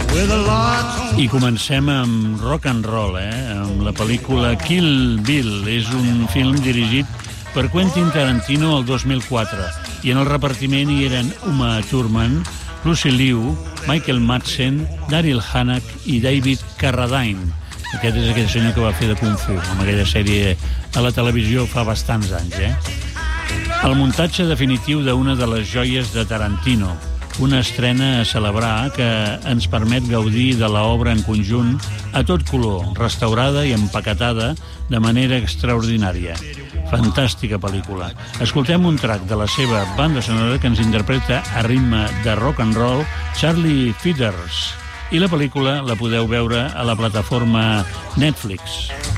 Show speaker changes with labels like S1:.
S1: I comencem amb rock and roll, amb la pel·lícula Kill Bill. És un film dirigit per Quentin Tarantino el 2004 i en el repartiment hi eren Uma Thurman, Lucy Liu, Michael Madsen, Daryl Hannah i David Carradine. Aquest és aquell senyor que va fer de Kung Fu, amb aquella sèrie a la televisió fa bastants anys. El muntatge definitiu d'una de les joies de Tarantino, una estrena a celebrar que ens permet gaudir de l'obra en conjunt a tot color, restaurada i empaquetada de manera extraordinària. Fantàstica pel·lícula. Escoltem un track de la seva banda sonora que ens interpreta a ritme de rock and roll Charlie Feathers. I la pel·lícula la podeu veure a la plataforma Netflix.